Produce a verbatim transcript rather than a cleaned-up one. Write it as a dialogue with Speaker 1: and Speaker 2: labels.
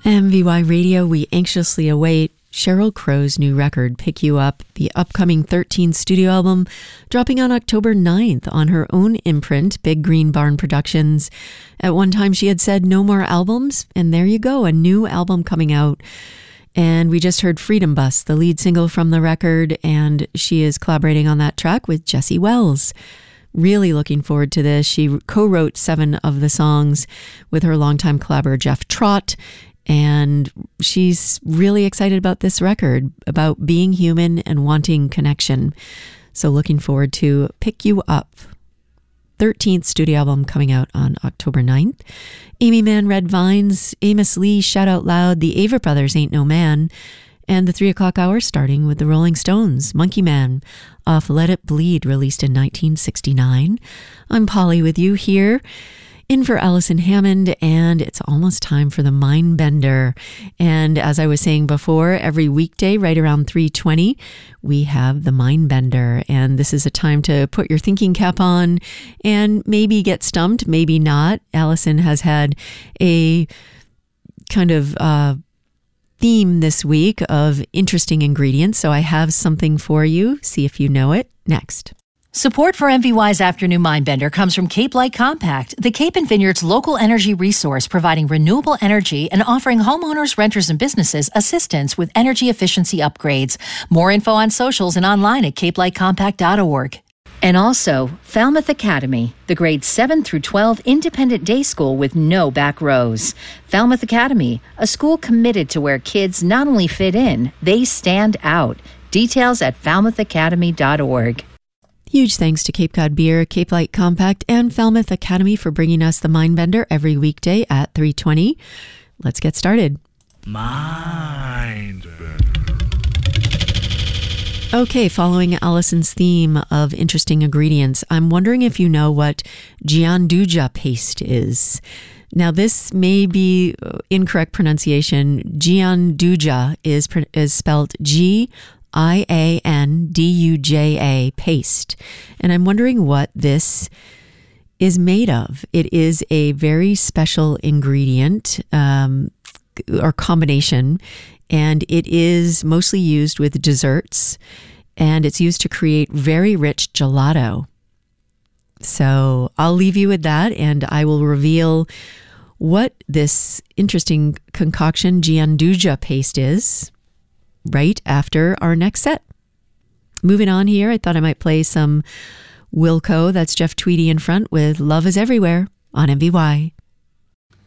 Speaker 1: M V Y Radio, we anxiously await Sheryl Crow's new record, Pick You Up, the upcoming thirteenth studio album, dropping on October ninth on her own imprint, Big Green Barn Productions. At one time, she had said no more albums, and there you go, a new album coming out. And we just heard Freedom Bus, the lead single from the record, and she is collaborating on that track with Jesse Wells. Really looking forward to this. She co-wrote seven of the songs with her longtime collaborator, Jeff Trott, and she's really excited about this record, about being human and wanting connection. So looking forward to Pick You Up. thirteenth studio album coming out on October ninth. Amy Mann, Red Vines, Amos Lee, Shout Out Loud, the Ava Brothers, Ain't No Man, and the three o'clock hour starting with the Rolling Stones, Monkey Man, off Let It Bleed, released in nineteen sixty-nine. I'm Polly with you here, in for Allison Hammond, and it's almost time for the Mindbender. And as I was saying before, every weekday right around three twenty, we have the Mindbender, and this is a time to put your thinking cap on and maybe get stumped, maybe not. Allison has had a kind of uh, theme this week of interesting ingredients, so I have something for you. See if you know it next.
Speaker 2: Support for M V Y's Afternoon Mindbender comes from Cape Light Compact, the Cape and Vineyard's local energy resource providing renewable energy and offering homeowners, renters, and businesses assistance with energy efficiency upgrades. More info on socials and online at cape light compact dot org. And also, Falmouth Academy, the grades seven through twelve independent day school with no back rows. Falmouth Academy, a school committed to where kids not only fit in, they stand out. Details at falmouth academy dot org.
Speaker 1: Huge thanks to Cape Cod Beer, Cape Light Compact, and Falmouth Academy for bringing us the Mindbender every weekday at three twenty. Let's get started.
Speaker 3: Mindbender.
Speaker 1: Okay, following Allison's theme of interesting ingredients, I'm wondering if you know what Gianduja paste is. Now, this may be incorrect pronunciation. Gianduja is, is spelled G I A N D U J A, paste. And I'm wondering what this is made of. It is a very special ingredient um, or combination, and it is mostly used with desserts, and it's used to create very rich gelato. So I'll leave you with that, and I will reveal what this interesting concoction Gianduja paste is right after our next set. Moving on here, I thought I might play some Wilco. That's Jeff Tweedy in front with Love Is Everywhere on M V Y.